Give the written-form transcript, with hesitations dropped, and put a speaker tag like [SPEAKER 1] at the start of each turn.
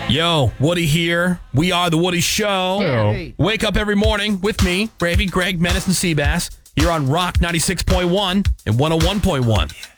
[SPEAKER 1] Yo, Woody here. We are The Woody Show.
[SPEAKER 2] Hey.
[SPEAKER 1] Wake up every morning with me, Bravey, Greg, Menace, and Seabass here on Rock 96.1 and 101.1.